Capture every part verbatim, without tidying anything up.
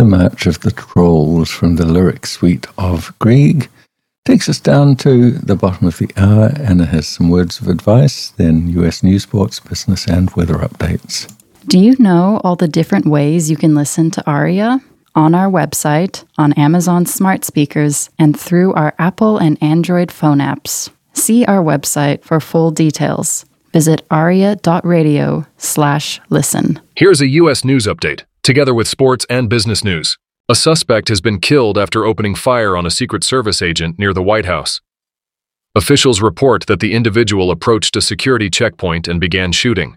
The March of the Trolls from the lyric suite of Grieg takes us down to the bottom of the hour. Anna has some words of advice, then U S news, sports, business, and weather updates. Do you know all the different ways you can listen to Aria? On our website, on Amazon smart speakers, and through our Apple and Android phone apps. See our website for full details. Visit aria.radio slash listen. Here's a U S news update, together with sports and business news. A suspect has been killed after opening fire on a Secret Service agent near the White House. Officials report that the individual approached a security checkpoint and began shooting.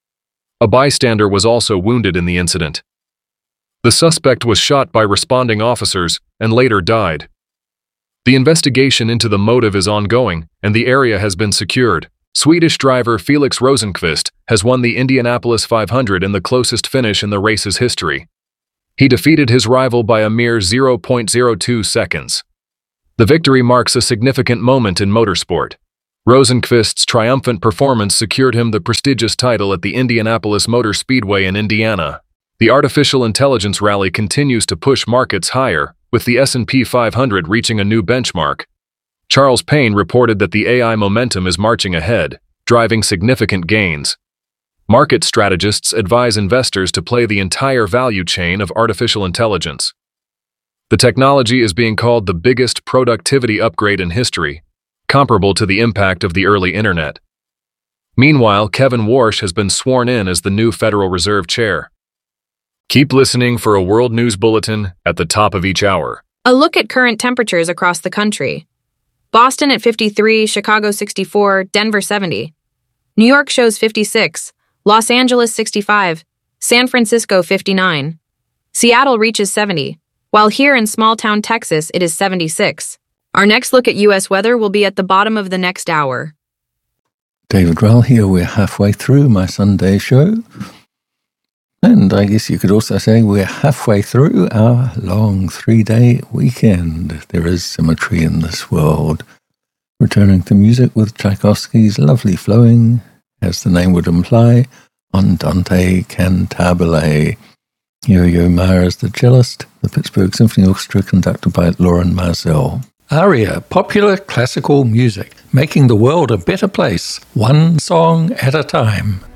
A bystander was also wounded in the incident. The suspect was shot by responding officers and later died. The investigation into the motive is ongoing, and the area has been secured. Swedish driver Felix Rosenqvist has won the Indianapolis five hundred in the closest finish in the race's history. He defeated his rival by a mere zero point zero two seconds. The victory marks a significant moment in motorsport. Rosenqvist's triumphant performance secured him the prestigious title at the Indianapolis Motor Speedway in Indiana. The artificial intelligence rally continues to push markets higher, with the S and P five hundred reaching a new benchmark. Charles Payne reported that the A I momentum is marching ahead, driving significant gains. Market strategists advise investors to play the entire value chain of artificial intelligence. The technology is being called the biggest productivity upgrade in history, comparable to the impact of the early internet. Meanwhile, Kevin Warsh has been sworn in as the new Federal Reserve Chair. Keep listening for a World News Bulletin at the top of each hour. A look at current temperatures across the country. Boston at fifty-three, Chicago sixty-four, Denver seventy. New York shows fifty-six, Los Angeles sixty-five, San Francisco fifty-nine. Seattle reaches seventy, while here in small-town Texas it is seventy-six. Our next look at U S weather will be at the bottom of the next hour. David Rell here. We're halfway through my Sunday show. And I guess you could also say we're halfway through our long three-day weekend. There is symmetry in this world. Returning to music with Tchaikovsky's lovely flowing, as the name would imply, Andante Cantabile. Yo-Yo Ma is the cellist, the Pittsburgh Symphony Orchestra conducted by Lauren Marzell. Aria, popular classical music, making the world a better place, one song at a time.